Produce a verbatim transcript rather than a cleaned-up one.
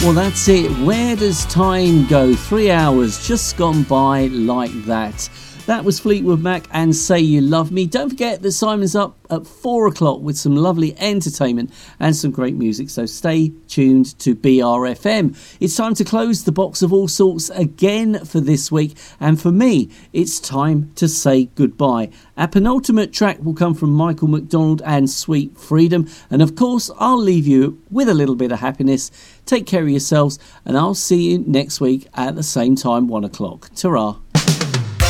Well, that's it. Where does time go? Three hours just gone by like that. That was Fleetwood Mac and Say You Love Me. Don't forget that Simon's up at four o'clock with some lovely entertainment and some great music, so stay tuned to B R F M. It's time to close the box of all sorts again for this week, and for me, it's time to say goodbye. Our penultimate track will come from Michael McDonald and Sweet Freedom, and of course, I'll leave you with a little bit of happiness. Take care of yourselves, and I'll see you next week at the same time, one o'clock. Ta-ra.